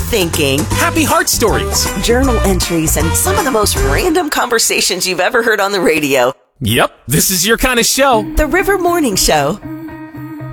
thinking, happy heart stories, journal entries, and some of the most random conversations you've ever heard on the radio. Yep, this is your kind of show. The River Morning Show.